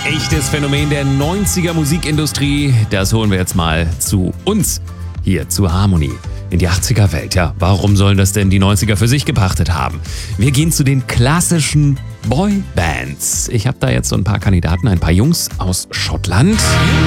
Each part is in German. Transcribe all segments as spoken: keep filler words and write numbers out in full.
echtes Phänomen der neunziger Musikindustrie. Das holen wir jetzt mal zu uns hier zu Harmony. In die achtziger Welt, ja. Warum sollen das denn die neunziger für sich gepachtet haben? Wir gehen zu den klassischen Boybands. Ich habe da jetzt so ein paar Kandidaten, ein paar Jungs aus Schottland.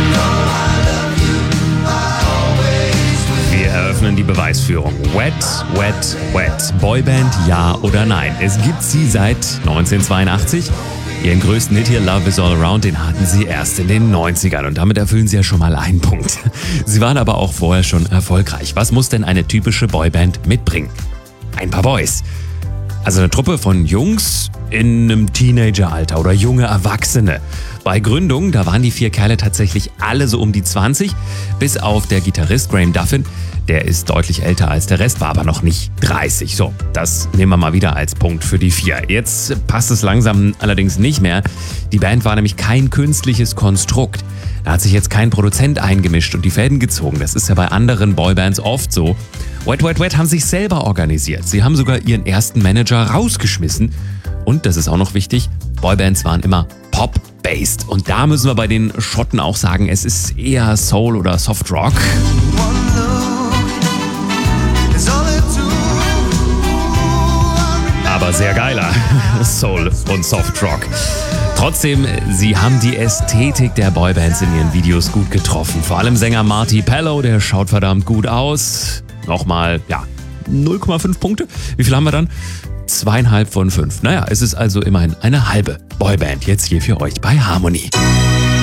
Wir eröffnen die Beweisführung. Wet, Wet, Wet. Boyband, ja oder nein? Es gibt sie seit neunzehnhundertzweiundachtzig. Ihren größten Hit hier, Love is All Around, den hatten sie erst in den neunzigern und damit erfüllen sie ja schon mal einen Punkt. Sie waren aber auch vorher schon erfolgreich. Was muss denn eine typische Boyband mitbringen? Ein paar Boys. Also eine Truppe von Jungs in einem Teenageralter oder junge Erwachsene. Bei Gründung, da waren die vier Kerle tatsächlich alle so um die zwanzig, bis auf der Gitarrist Graham Duffin. Der ist deutlich älter als der Rest, war aber noch nicht dreißig. So, das nehmen wir mal wieder als Punkt für die vier. Jetzt passt es langsam allerdings nicht mehr. Die Band war nämlich kein künstliches Konstrukt. Da hat sich jetzt kein Produzent eingemischt und die Fäden gezogen. Das ist ja bei anderen Boybands oft so. Wet Wet Wet haben sich selber organisiert. Sie haben sogar ihren ersten Manager rausgeschmissen. Und, das ist auch noch wichtig, Boybands waren immer Pop-based. Und da müssen wir bei den Schotten auch sagen, es ist eher Soul oder Soft Rock. Aber sehr geiler Soul und Soft Rock. Trotzdem, sie haben die Ästhetik der Boybands in ihren Videos gut getroffen. Vor allem Sänger Marty Pellow, der schaut verdammt gut aus. Nochmal, ja, null Komma fünf Punkte. Wie viel haben wir dann? Zweieinhalb von fünf. Naja, es ist also immerhin eine halbe Boyband jetzt hier für euch bei Harmony.